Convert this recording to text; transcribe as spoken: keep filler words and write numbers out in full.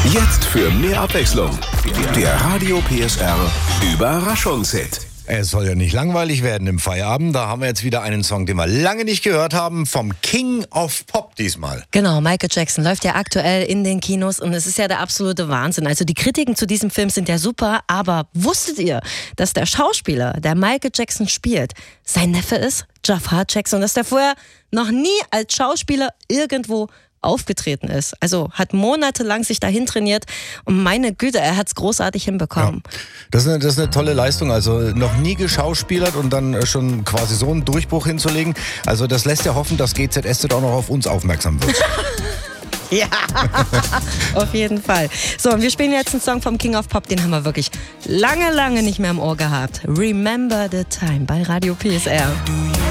Jetzt für mehr Abwechslung. Der Radio P S R Überraschungshit. Es soll ja nicht langweilig werden im Feierabend. Da haben wir jetzt wieder einen Song, den wir lange nicht gehört haben, vom King of Pop diesmal. Genau, Michael Jackson läuft ja aktuell in den Kinos und es ist ja der absolute Wahnsinn. Also die Kritiken zu diesem Film sind ja super, aber wusstet ihr, dass der Schauspieler, der Michael Jackson spielt, sein Neffe ist, Jafar Jackson, dass der vorher noch nie als Schauspieler irgendwo aufgetreten ist. Also hat monatelang sich dahin trainiert und meine Güte, er hat es großartig hinbekommen. Ja. Das, ist eine, das ist eine tolle Leistung, also noch nie geschauspielert und dann schon quasi so einen Durchbruch hinzulegen. Also das lässt ja hoffen, dass G Z S Z auch noch auf uns aufmerksam wird. Ja, auf jeden Fall. So, und wir spielen jetzt einen Song vom King of Pop, den haben wir wirklich lange, lange nicht mehr im Ohr gehabt. Remember the Time bei Radio P S R.